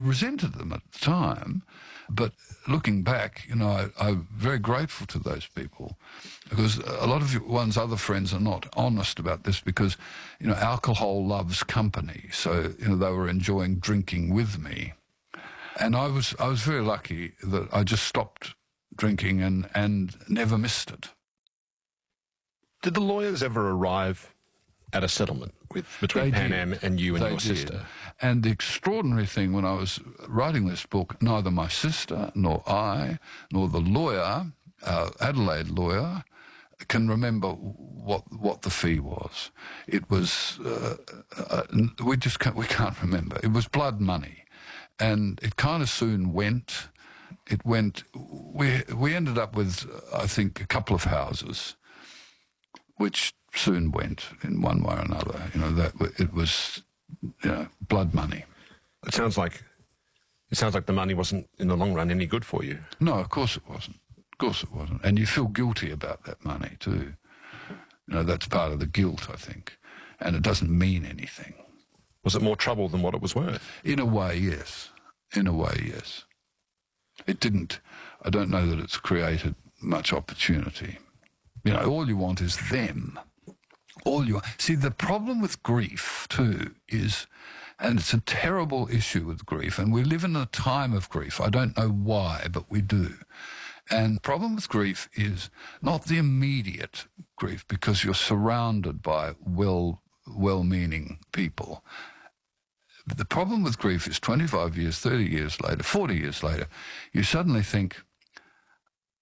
resented them at the time, but looking back, I'm very grateful to those people, because a lot of one's other friends are not honest about this, because, alcohol loves company. So, they were enjoying drinking with me. And I was very lucky that I just stopped drinking and never missed it. Did the lawyers ever arrive at a settlement between Pan Am and you and your sister? And the extraordinary thing, when I was writing this book, neither my sister nor I nor the lawyer, Adelaide lawyer, can remember what the fee was. It was we can't remember. It was blood money, and it kind of soon went. It went. We ended up with, I think, a couple of houses, which soon went in one way or another. That it was, blood money. It sounds like the money wasn't in the long run any good for you. No, of course it wasn't. Of course it wasn't. And you feel guilty about that money too. That's part of the guilt, I think. And it doesn't mean anything. Was it more trouble than what it was worth? In a way, yes. It didn't. I don't know that it's created much opportunity. All you want is them. See, the problem with grief, too, is, and it's a terrible issue with grief, and we live in a time of grief. I don't know why, but we do. And the problem with grief is not the immediate grief, because you're surrounded by well-meaning people. But the problem with grief is 25 years, 30 years later, 40 years later, you suddenly think,